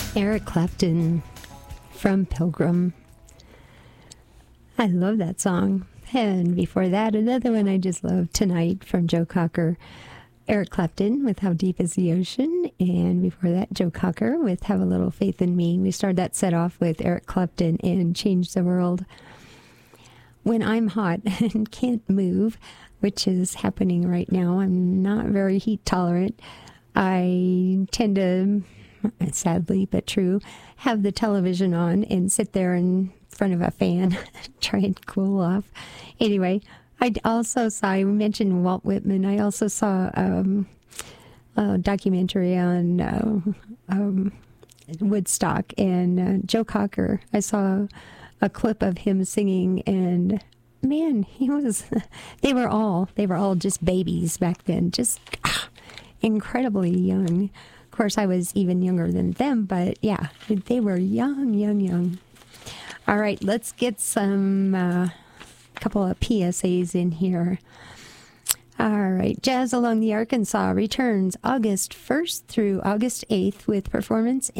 Eric Clapton from Pilgrim. I love that song. And before that, another one I just love, Tonight from Joe Cocker. Eric Clapton with How Deep Is the Ocean. And before that, Joe Cocker with Have a Little Faith in Me. We started that set off with Eric Clapton and Change the World. When I'm hot and can't move, which is happening right now, I'm not very heat tolerant. I tend to, sadly but true, have the television on and sit there in front of a fan, try and cool off. Anyway, I also saw, I mentioned Walt Whitman. I also saw a documentary on Woodstock and Joe Cocker. I saw a clip of him singing, and man, they were all just babies back then, just incredibly young. Of course, I was even younger than them, but yeah, they were young. All right, let's get some couple of PSAs in here. All right, Jazz Along the Arkansas returns August 1st through August 8th with performances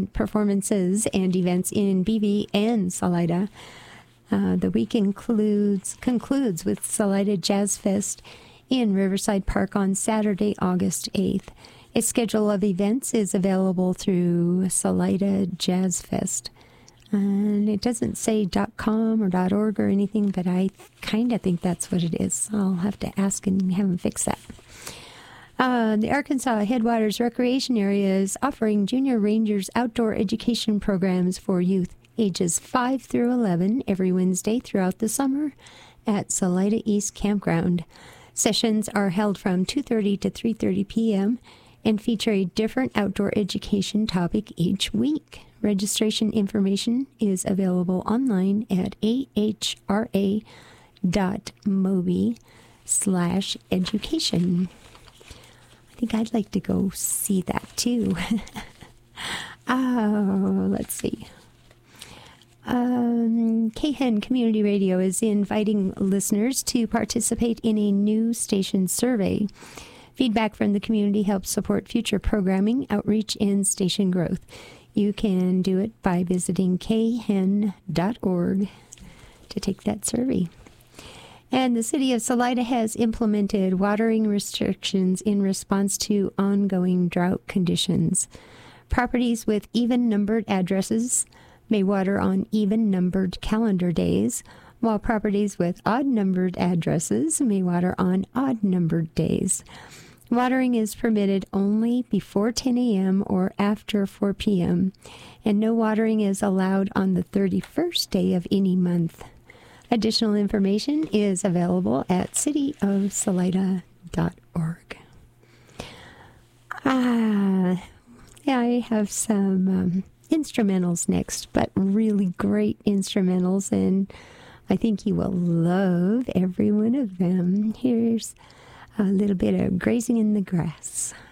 and events in Beebe and Salida. The week concludes with Salida Jazz Fest in Riverside Park on Saturday, August 8th. A schedule of events is available through Salida Jazz Fest. And it doesn't say .com or .org or anything, but I kind of think that's what it is. I'll have to ask and have them fix that. The Arkansas Headwaters Recreation Area is offering Junior Rangers outdoor education programs for youth ages 5 through 11 every Wednesday throughout the summer at Salida East Campground. Sessions are held from 2:30 to 3:30 p.m. and feature a different outdoor education topic each week. Registration information is available online at ahra.mobi/education. I think I'd like to go see that too. Let's see. KHEN Community Radio is inviting listeners to participate in a new station survey. Feedback from the community helps support future programming, outreach, and station growth. You can do it by visiting khen.org to take that survey. And the city of Salida has implemented watering restrictions in response to ongoing drought conditions. Properties with even-numbered addresses may water on even-numbered calendar days, while properties with odd-numbered addresses may water on odd-numbered days. Watering is permitted only before 10 a.m. or after 4 p.m., and no watering is allowed on the 31st day of any month. Additional information is available at cityofsalida.org. I have some instrumentals next, but really great instrumentals, and I think you will love every one of them. Here's a little bit of Grazing in the Grass.